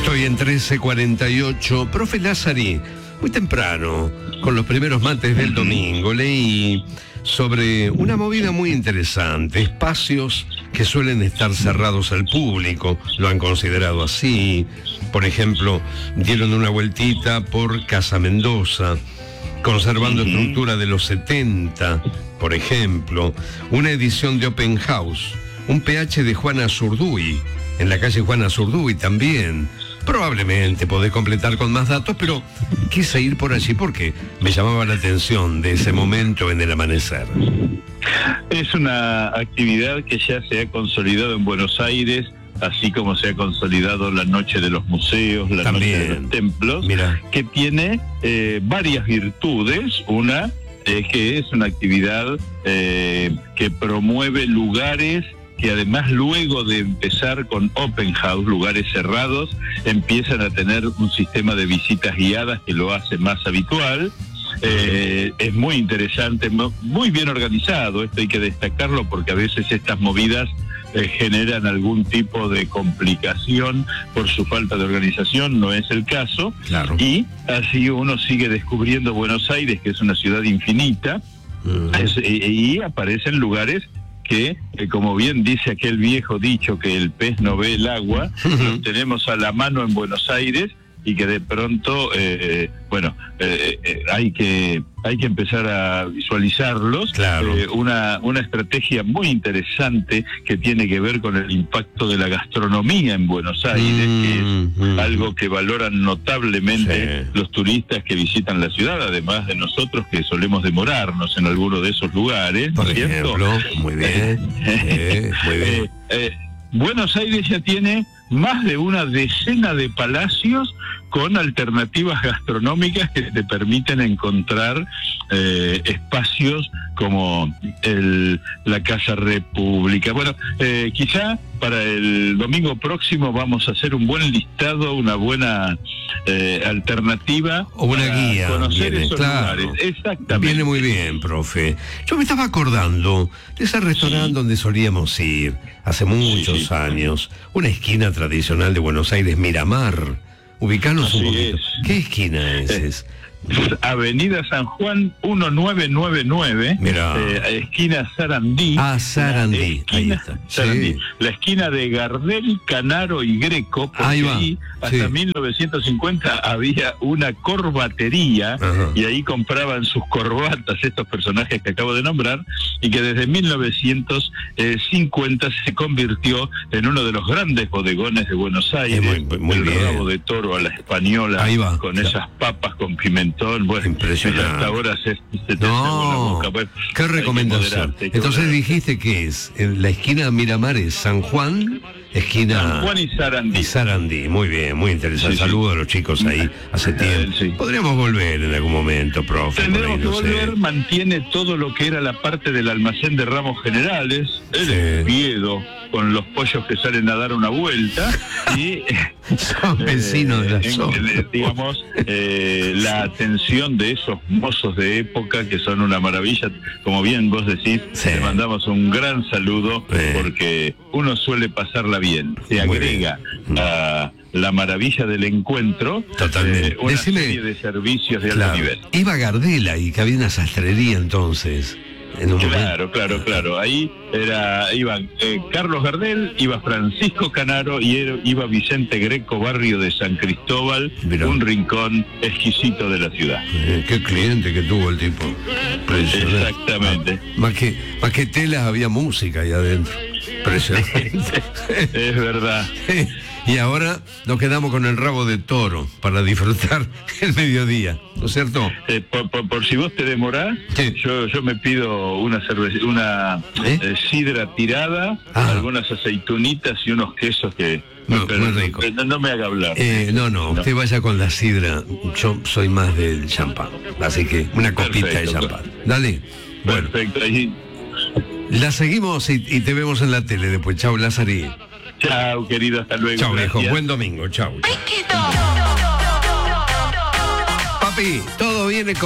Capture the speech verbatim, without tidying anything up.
Estoy en trece cuarenta y ocho. Profe Lázari, muy temprano, con los primeros mates del domingo, leí sobre una movida muy interesante, espacios que suelen estar cerrados al público, lo han considerado así. Por ejemplo, dieron una vueltita por Casa Mendoza, conservando uh-huh. estructura de los setenta, por ejemplo, una edición de Open House, un P H de Juana Zurduy, en la calle Juana Zurduy también. Probablemente podés completar con más datos, pero quise ir por allí porque me llamaba la atención de ese momento en el amanecer. Es una actividad que ya se ha consolidado en Buenos Aires, así como se ha consolidado la Noche de los Museos, la También. Noche de los Templos, Mira. que tiene eh, varias virtudes. Una es que es una actividad eh, que promueve lugares que además luego de empezar con Open House, lugares cerrados, empiezan a tener un sistema de visitas guiadas que lo hace más habitual. Eh, es muy interesante, muy bien organizado, esto hay que destacarlo porque a veces estas movidas eh, generan algún tipo de complicación por su falta de organización, no es el caso. Claro. Y así uno sigue descubriendo Buenos Aires, que es una ciudad infinita, uh-huh. es, y, y aparecen lugares que, eh, como bien dice aquel viejo dicho que el pez no ve el agua, uh-huh. lo tenemos a la mano en Buenos Aires y que de pronto, eh, bueno, eh, eh, hay que hay que empezar a visualizarlos. Claro. Eh, una, una estrategia muy interesante que tiene que ver con el impacto de la gastronomía en Buenos Aires, mm, que es mm, algo que valoran notablemente sí. los turistas que visitan la ciudad, además de nosotros que solemos demorarnos en alguno de esos lugares. Por ¿cierto? ejemplo, muy bien, eh, muy bien. Eh, eh, Buenos Aires ya tiene más de una decena de palacios con alternativas gastronómicas que te permiten encontrar eh, espacios como el, la Casa República. Bueno, eh, quizá para el domingo próximo vamos a hacer un buen listado, una buena eh, alternativa. O una guía. Conocer Viene, esos claro. lugares. Exactamente. Viene muy bien, profe. Yo me estaba acordando de ese restaurante sí. donde solíamos ir hace muchos sí, sí. años. Una esquina tradicional de Buenos Aires, Miramar. Ubicanos Así un poquito. Es. ¿Qué esquina es? Eh. es? Avenida San Juan mil novecientos noventa y nueve, eh, esquina Sarandí. Ah, Sarandí, esquina, ahí está. Sarandí. Sí. La esquina de Gardel, Canaro y Greco, porque ahí, va. ahí hasta sí. mil novecientos cincuenta había una corbatería. Ajá. Y ahí compraban sus corbatas estos personajes que acabo de nombrar, y que desde mil novecientos cincuenta se convirtió en uno de los grandes bodegones de Buenos Aires. Muy, muy, muy el bien. rabo de toro a la española, ahí va, con claro. esas papas con pimentón. Bueno, impresionante. hasta ahora se, se te no, la boca. Bueno, qué recomendación. Que Entonces moderarte. Dijiste que es en la esquina de Miramar es San Juan, esquina San Juan y Sarandí. Y Sarandí, muy bien, muy interesante. Sí, Saludos sí. a los chicos ahí hace tiempo. Sí. Podríamos volver en algún momento, profe. Tendremos ahí, que no volver, sé. Mantiene todo lo que era la parte del almacén de ramos generales, el sí. Espiedo, con los pollos que salen a dar una vuelta, y son vecinos eh, de la zona. En, digamos, eh, la atención de esos mozos de época que son una maravilla, como bien vos decís, sí. le mandamos un gran saludo, sí. porque uno suele pasarla bien, se agrega a la maravilla del encuentro, totalmente. Eh, una Decime, serie de servicios de claro, alto nivel. Iba Gardela y que había una sastrería entonces. En un claro, momento. claro, claro. Ahí era iban eh, Carlos Gardel, iba Francisco Canaro y era, iba Vicente Greco, barrio de San Cristóbal, Mirá. un rincón exquisito de la ciudad. Eh, qué cliente que tuvo el tipo. Exactamente. Ah, más que más que telas había música ahí adentro. Impresionante. Es verdad. Y ahora nos quedamos con el rabo de toro para disfrutar el mediodía, ¿no es cierto? Eh, por, por, por si vos te demorás, sí. yo, yo me pido una cerveza, una ¿Eh? Eh, sidra tirada, ah. algunas aceitunitas y unos quesos que no, pero, muy rico. No, no me haga hablar. Eh, no, no, usted no. vaya con la sidra. Yo soy más del champán, así que una copita Perfecto. de champán. Dale. Bueno. Perfecto. Ahí. La seguimos y, y te vemos en la tele después. Chau, Lázari. Chao, querido, hasta luego. Chao, viejo, buen domingo, chao. Papi, todo viene con...